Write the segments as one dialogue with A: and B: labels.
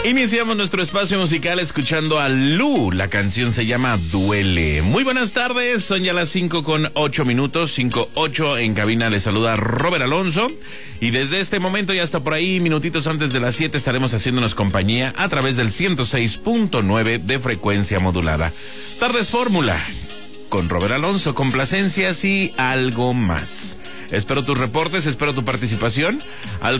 A: Iniciamos nuestro espacio musical escuchando a Lu. La canción se llama Duele. Muy buenas tardes, son ya las 5:08, 5:08 en cabina. Les saluda Robert Alonso. Y desde este momento y hasta por ahí, minutitos antes de las 7, estaremos haciéndonos compañía a través del 106.9 de frecuencia modulada. Tardes Fórmula, con Robert Alonso, complacencias y algo más. Espero tus reportes, espero tu participación al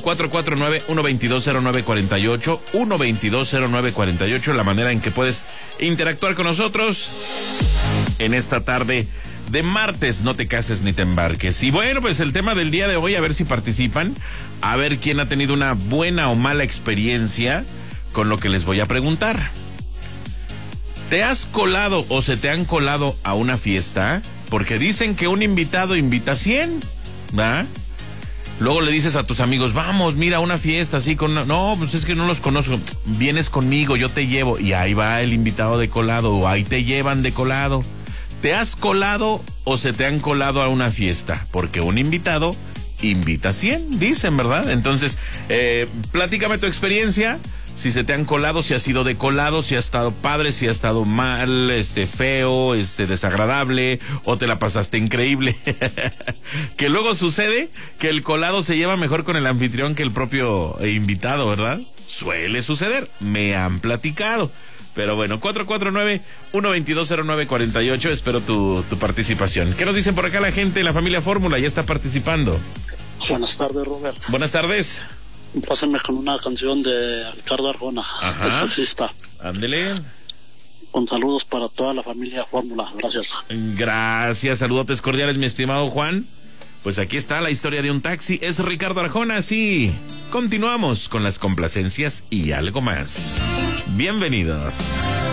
A: 449-122-0948, 122-0948, la manera en que puedes interactuar con nosotros en esta tarde de martes. No te cases ni te embarques. Y bueno, pues el tema del día de hoy, a ver si participan, a ver quién ha tenido una buena o mala experiencia con lo que les voy a preguntar. ¿Te has colado o se te han colado a una fiesta? Porque dicen que un invitado invita 100, ¿va? Luego le dices a tus amigos, vamos, mira, una fiesta así con... No, pues es que no los conozco. Vienes conmigo, yo te llevo. Y ahí va el invitado de colado, o ahí te llevan de colado. ¿Te has colado o se te han colado a una fiesta? Porque un invitado invita 100, dicen, ¿verdad? Entonces, platícame tu experiencia. Si se te han colado, si has sido de colado, si ha estado padre, si ha estado mal, feo, desagradable, o te la pasaste increíble. Que luego sucede que el colado se lleva mejor con el anfitrión que el propio invitado, ¿verdad? Suele suceder, me han platicado. Pero bueno, 449-122-0948, espero tu participación. ¿Qué nos dicen por acá la gente? La familia Fórmula ya está participando.
B: Buenas tardes, Robert.
A: Buenas tardes.
B: Pásenme con una canción de Ricardo Arjona, el taxista.
A: Ándele.
B: Con saludos para toda la familia Fórmula. Gracias.
A: Gracias, saludotes cordiales, mi estimado Juan. Pues aquí está la historia de un taxi. Es Ricardo Arjona, sí. Continuamos con las complacencias y algo más. Bienvenidos.